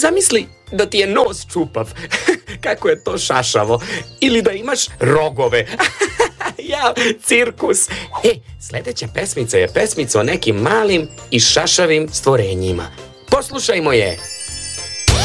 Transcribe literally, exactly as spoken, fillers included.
Zamisli da ti je nos čupav. Kako je to šašavo. Ili da imaš rogove. Ja, cirkus. E, sljedeća pesmica je pesmica o nekim malim i šašavim stvorenjima. Poslušajmo je.